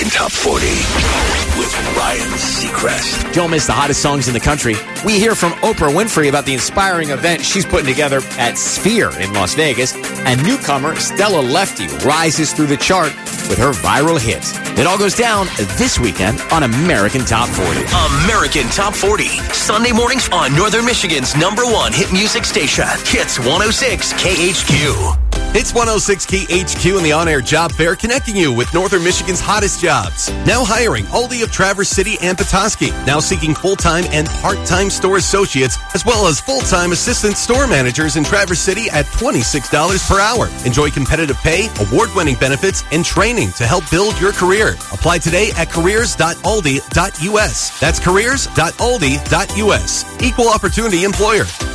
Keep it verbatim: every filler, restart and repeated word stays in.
American Top forty with Ryan Seacrest. Don't miss the hottest songs in the country. We hear from Oprah Winfrey about the inspiring event she's putting together at Sphere in Las Vegas. And newcomer Stella Lefty rises through the chart with her viral hit. It all goes down this weekend on American Top forty. American Top forty, Sunday mornings on Northern Michigan's number one hit music station, Hits one oh six K H Q. It's one oh six K H Q and the On-Air Job Fair, connecting you with Northern Michigan's hottest jobs. Now hiring Aldi of Traverse City and Petoskey. Now seeking full-time and part-time store associates, as well as full-time assistant store managers in Traverse City at twenty-six dollars per hour. Enjoy competitive pay, award-winning benefits, and training to help build your career. Apply today at careers dot aldi dot u s. That's careers dot aldi dot u s. Equal opportunity employer.